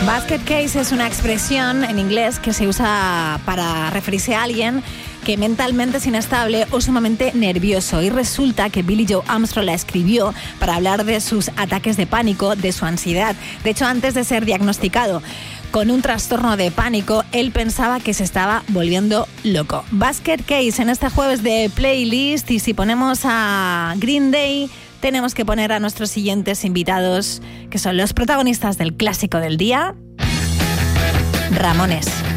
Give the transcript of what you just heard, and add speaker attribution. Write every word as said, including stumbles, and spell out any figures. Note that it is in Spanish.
Speaker 1: Basket case es una expresión en inglés que se usa para referirse a alguien que mentalmente es inestable o sumamente nervioso, y resulta que Billie Joe Armstrong la escribió para hablar de sus ataques de pánico, de su ansiedad. De hecho, antes de ser diagnosticado con un trastorno de pánico, él pensaba que se estaba volviendo loco. Basket case en este jueves de playlist, y si ponemos a Green Day, tenemos que poner a nuestros siguientes invitados, que son los protagonistas del clásico del día, Ramones.